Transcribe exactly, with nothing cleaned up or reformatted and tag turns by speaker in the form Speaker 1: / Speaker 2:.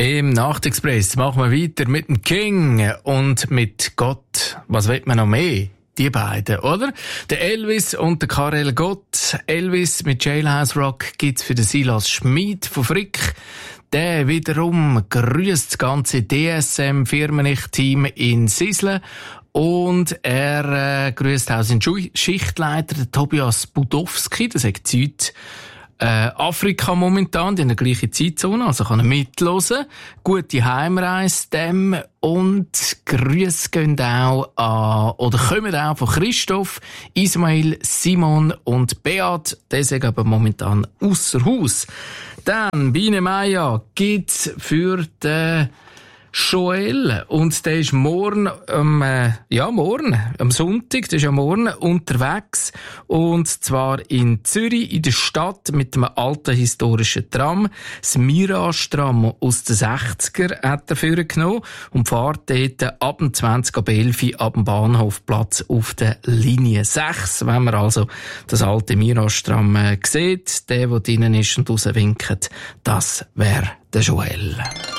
Speaker 1: Im Nachtexpress machen wir weiter mit dem King und mit Gott. Was will man noch mehr? Die beiden, oder? Der Elvis und der Karel Gott. Elvis mit Jailhouse Rock gibt's für den Silas Schmid von Frick. Der wiederum grüßt das ganze D S M-Firmenich-Team in Sisle. Und er äh, grüßt auch seinen Schichtleiter, den Tobias Budowski. Das ist Zeit äh, Afrika momentan, in der gleichen Zeitzone, also kann er mithören. Gute Heimreise dem. Und Grüße gehen auch an, oder kommen auch von Christoph, Ismail, Simon und Beat. Die sind aber momentan ausser Haus. Dann, Biene Maya gibt's für den Joel. Und der ist morgen, ähm, äh, ja, morgen, am Sonntag, der ist ja morgen unterwegs. Und zwar in Zürich, in der Stadt, mit einem alten historischen Tram. Das Mirage-Tram aus den sechziger hat er vorgenommen und fährt dort ab dem zwanzig ab elf ab dem Bahnhofplatz auf der Linie sechs. Wenn man also das alte Mirage-Tram äh, sieht, der, der drinnen ist und rauswinkt, das wäre der Joel.